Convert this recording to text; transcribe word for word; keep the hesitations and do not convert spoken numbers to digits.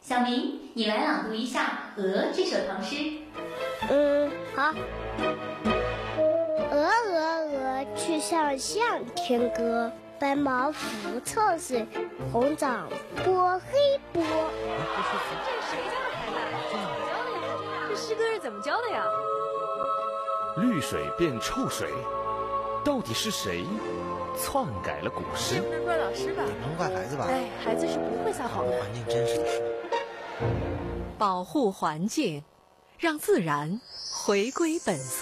小明，你来朗读一下《鹅》这首唐诗。 嗯，好。鹅鹅鹅，曲项向天歌。白毛浮侧水，红掌拨黑波。 这是谁家的孩子？怎么教的呀？这诗歌是怎么教的呀？ 绿水变臭水，到底是谁篡改了古诗？ 这不能怪老师吧？ 也不能怪孩子吧？ 哎，孩子是不会撒谎的。 环境真实的事。 保护环境，让自然回归本色。